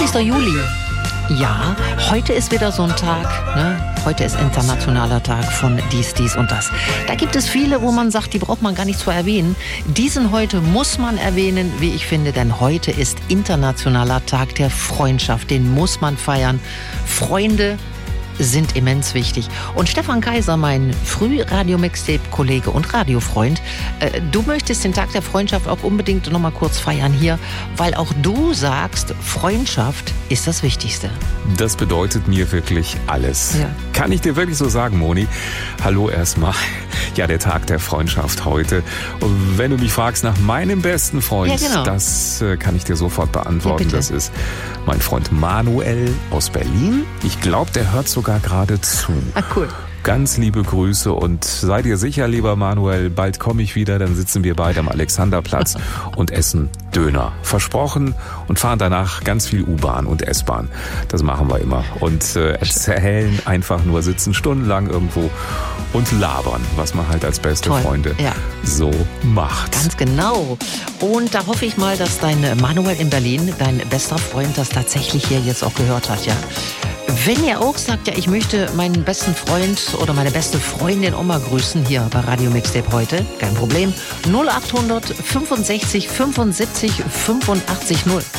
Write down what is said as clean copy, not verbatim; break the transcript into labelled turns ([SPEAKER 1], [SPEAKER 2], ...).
[SPEAKER 1] 20. Juli. Ja, heute ist wieder so ein Tag, ne? Heute ist internationaler Tag von dies und das. Da gibt es viele, wo man sagt, die braucht man gar nicht zu erwähnen. Diesen heute muss man erwähnen, wie ich finde, denn heute ist internationaler Tag der Freundschaft. Den muss man feiern. Freunde sind immens wichtig. Und Stefan Kaiser, mein Früh-Radio-Mixtape-Kollege und Radiofreund, du möchtest den Tag der Freundschaft auch unbedingt noch mal kurz feiern hier, weil auch du sagst, Freundschaft ist das Wichtigste.
[SPEAKER 2] Das bedeutet mir wirklich alles.
[SPEAKER 1] Ja.
[SPEAKER 2] Kann ich dir wirklich so sagen, Moni? Hallo erstmal. Ja, der Tag der Freundschaft heute. Und wenn du mich fragst nach meinem besten Freund,
[SPEAKER 1] ja, genau.
[SPEAKER 2] Das kann ich dir sofort beantworten.
[SPEAKER 1] Ja,
[SPEAKER 2] das ist mein Freund Manuel aus Berlin. Ich glaube, der hört sogar gerade zu.
[SPEAKER 1] Ah, cool.
[SPEAKER 2] Ganz liebe Grüße und sei dir sicher, lieber Manuel, bald komme ich wieder, dann sitzen wir beide am Alexanderplatz und essen Döner. Versprochen und fahren danach ganz viel U-Bahn und S-Bahn. Das machen wir immer. Und erzählen einfach nur, sitzen stundenlang irgendwo und labern, was man halt als beste Freunde so macht.
[SPEAKER 1] Ganz genau. Und da hoffe ich mal, dass dein Manuel in Berlin, dein bester Freund, das tatsächlich hier jetzt auch gehört hat, ja. Wenn ihr auch sagt, ja, ich möchte meinen besten Freund oder meine beste Freundin auch mal grüßen, hier bei Radio Mixtape heute, kein Problem, 0800 65 75 85 0.